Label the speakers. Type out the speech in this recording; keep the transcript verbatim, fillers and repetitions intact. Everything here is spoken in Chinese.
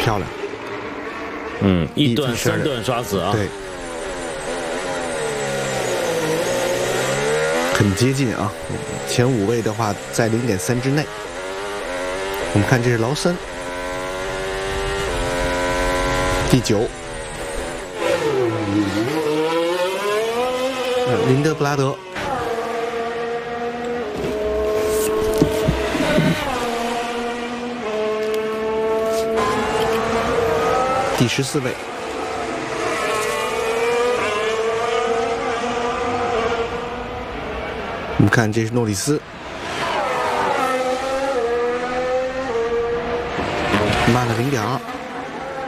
Speaker 1: 漂亮。
Speaker 2: 嗯，一段三段刷子啊，
Speaker 1: 对，很接近啊。前五位的话在 零点三 之内。我们看这是劳森，第九。林德布拉德，第十四位。我们看这是诺里斯，慢了零点二。